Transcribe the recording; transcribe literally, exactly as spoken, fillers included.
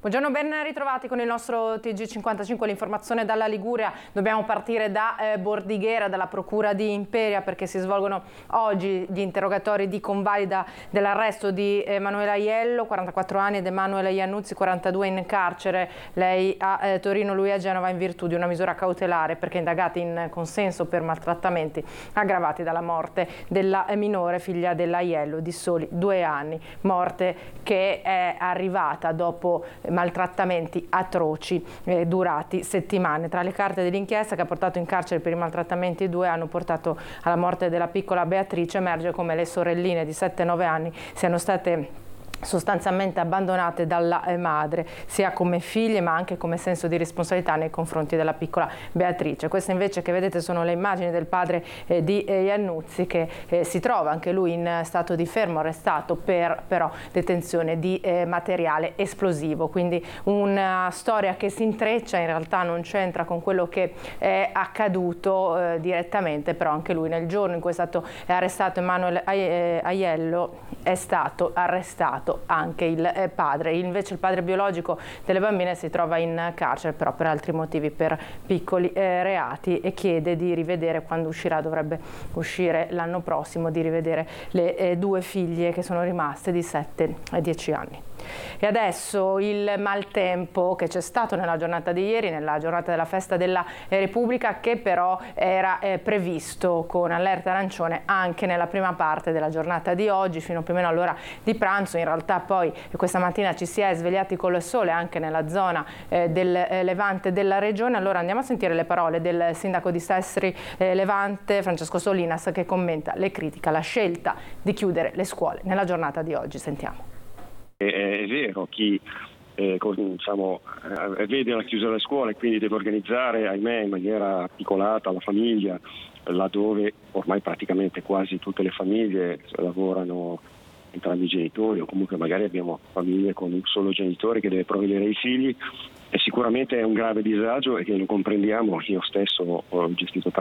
Buongiorno, ben ritrovati con il nostro T G cinquantacinque, l'informazione dalla Liguria. Dobbiamo partire da eh, Bordighera, dalla Procura di Imperia, perché si svolgono oggi gli interrogatori di convalida dell'arresto di Emanuela Aiello, quarantaquattro anni, ed Emanuele Iannuzzi, quarantadue, in carcere, lei a eh, Torino, lui a Genova, in virtù di una misura cautelare perché indagati in consenso per maltrattamenti aggravati dalla morte della minore figlia dell'Aiello di soli due anni, morte che è arrivata dopo maltrattamenti atroci eh, durati settimane. Tra le carte dell'inchiesta che ha portato in carcere per i maltrattamenti due hanno portato alla morte della piccola Beatrice, emerge come le sorelline di sette e nove anni siano state sostanzialmente abbandonate dalla madre, sia come figlie ma anche come senso di responsabilità nei confronti della piccola Beatrice. Queste invece che vedete sono le immagini del padre eh, di eh, Iannuzzi, che eh, si trova anche lui in stato di fermo, arrestato per però detenzione di eh, materiale esplosivo. Quindi una storia che si intreccia, in realtà non c'entra con quello che è accaduto eh, direttamente, però anche lui nel giorno in cui è stato arrestato Emanuele Aiello è stato arrestato anche il padre. Invece il padre biologico delle bambine si trova in carcere però per altri motivi, per piccoli eh, reati, e chiede di rivedere, quando uscirà, dovrebbe uscire l'anno prossimo, di rivedere le eh, due figlie che sono rimaste di sette e dieci anni. E adesso il maltempo che c'è stato nella giornata di ieri, nella giornata della festa della Repubblica, che però era eh, previsto con allerta arancione anche nella prima parte della giornata di oggi, fino più o meno all'ora di pranzo. In realtà poi questa mattina ci si è svegliati col sole anche nella zona eh, del eh, Levante della regione. Allora andiamo a sentire le parole del sindaco di Sestri eh, Levante, Francesco Solinas, che commenta le critiche alla scelta di chiudere le scuole nella giornata di oggi. Sentiamo. È, è vero, chi eh, diciamo, eh, vede la chiusura delle scuole, quindi deve organizzare, ahimè, in maniera articolata la famiglia, laddove ormai praticamente quasi tutte le famiglie lavorano entrambi i genitori, o comunque magari abbiamo famiglie con un solo genitore che deve provvedere ai figli, e sicuramente è un grave disagio e che lo comprendiamo. Io stesso ho gestito